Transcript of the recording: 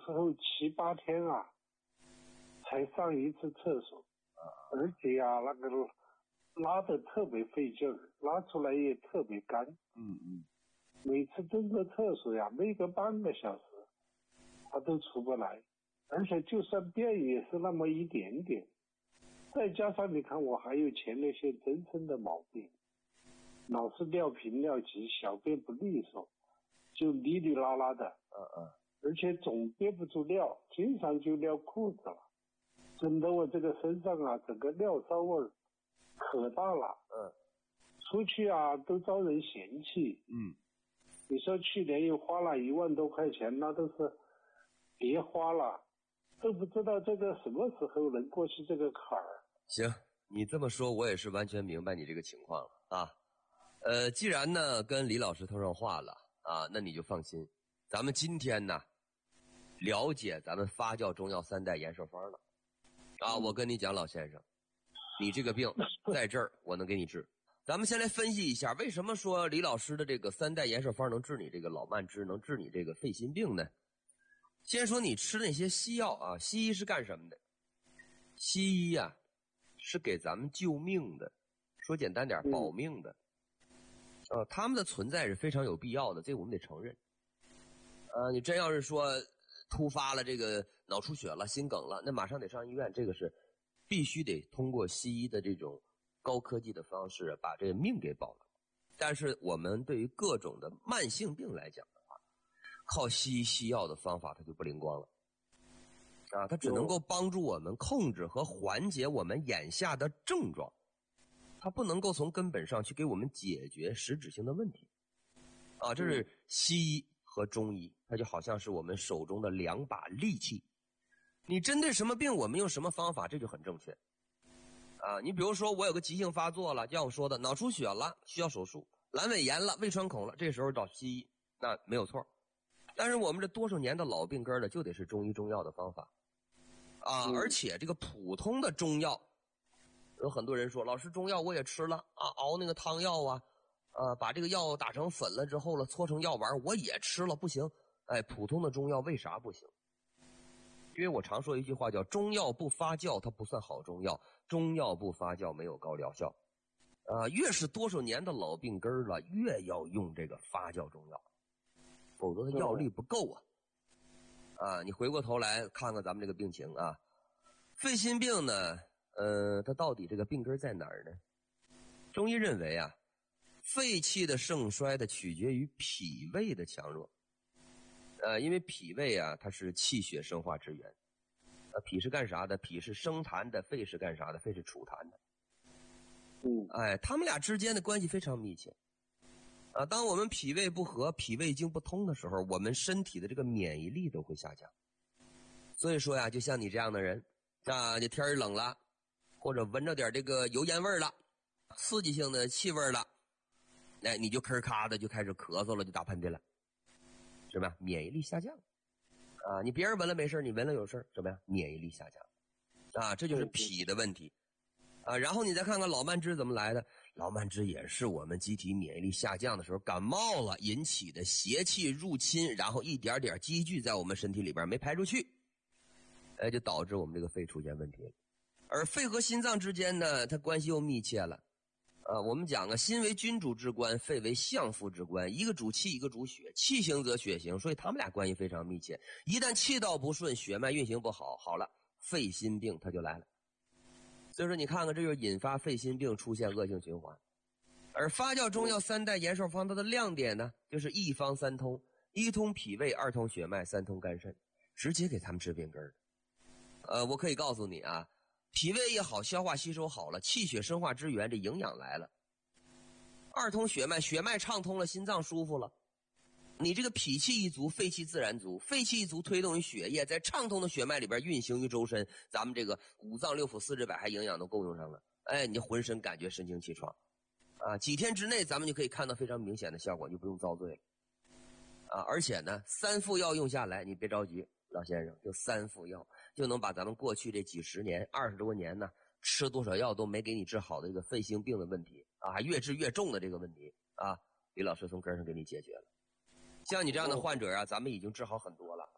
候7、8天啊，才上一次厕所，而且啊，那个拉得特别费劲儿，拉出来也特别干。每次蹲个厕所呀，没个半个小时，他都出不来，而且就算便也是那么一点点。再加上你看，我还有前列腺增生的毛病，老是尿频尿急，小便不利索，就哩哩啦啦的，而且总憋不住尿，经常就尿裤子了，整得我这个身上啊，整个尿骚味儿可大了，出去啊都招人嫌弃。你说去年又花了1万多块钱，那都是别花了，都不知道这个什么时候能过去这个坎儿。 行，你这么说，我也是完全明白你这个情况了啊。既然呢跟李老师通上话了啊，那你就放心，咱们今天呢了解咱们发酵中药3代延寿方了啊。我跟你讲，老先生，你这个病在这儿我能给你治。咱们先来分析一下，为什么说李老师的这个3代延寿方能治你这个老慢支，能治你这个肺心病呢？先说你吃那些西药啊，西医是干什么的？西医啊是给咱们救命的，说简单点，保命的。他们的存在是非常有必要的，这个我们得承认。你真要是说突发了这个脑出血了、心梗了，那马上得上医院，这个是必须得通过西医的这种高科技的方式把这个命给保了。但是我们对于各种的慢性病来讲的话，靠西医西药的方法它就不灵光了啊，它只能够帮助我们控制和缓解我们眼下的症状，它不能够从根本上去给我们解决实质性的问题啊。这是西医和中医，它就好像是我们手中的2把利器，你针对什么病我们用什么方法，这就很正确啊。你比如说我有个急性发作了，就像我说的脑出血了需要手术，阑尾炎了胃穿孔了，这时候找西医那没有错。但是我们这多少年的老病根呢，就得是中医中药的方法啊。而且这个普通的中药，有很多人说老师中药我也吃了啊，熬那个汤药啊，把这个药打成粉了之后了，搓成药丸我也吃了，不行。普通的中药为啥不行？因为我常说一句话叫中药不发酵它不算好中药，中药不发酵没有高疗效越是多少年的老病根了，越要用这个发酵中药，否则它药力不够啊。你回过头来看看咱们这个病情啊，肺心病呢它到底这个病根在哪儿呢？中医认为啊，肺气的盛衰的取决于脾胃的强弱因为脾胃啊它是气血生化之源脾是干啥的？脾是生痰的，肺是干啥的？肺是储痰的他们俩之间的关系非常密切当我们脾胃不和，脾胃经不通的时候，我们身体的这个免疫力都会下降。所以说呀，就像你这样的人这天儿冷了，或者闻着点这个油烟味了，刺激性的气味了，你就吭咔的就开始咳嗽了，就打喷嚏了，是吧？免疫力下降你别人闻了没事，你闻了有事，什么呀？免疫力下降这就是脾的问题然后你再看看老慢支怎么来的。老慢支也是我们机体免疫力下降的时候感冒了引起的邪气入侵，然后一点点积聚在我们身体里边没排出去，就导致我们这个肺出现问题了。而肺和心脏之间呢，它关系又密切了我们讲心为君主之官，肺为相父之官，一个主气一个主血，气行则血行，所以他们俩关系非常密切。一旦气道不顺，血脉运行不好，好了，肺心病它就来了。所以说你看看，这就引发肺心病出现恶性循环。而发酵中药3代延寿方它的亮点呢，就是一方三通，一通脾胃，二通血脉，三通肝肾，直接给他们治病根的。我可以告诉你脾胃也好，消化吸收好了，气血生化之源，这营养来了。二通血脉，血脉畅通了，心脏舒服了。你这个脾气一足，肺气自然足，肺气一足推动于血液在畅通的血脉里边运行于周身，咱们这个五脏六腑四肢百骸营养都够用上了，你浑身感觉神清气爽几天之内咱们就可以看到非常明显的效果，你就不用遭罪了而且呢3副药用下来，你别着急老先生，就3副药就能把咱们过去这几十年20多年呢吃多少药都没给你治好的这个肺心病的问题还越治越重的这个问题李老师从根上给你解决了。像你这样的患者咱们已经治好很多了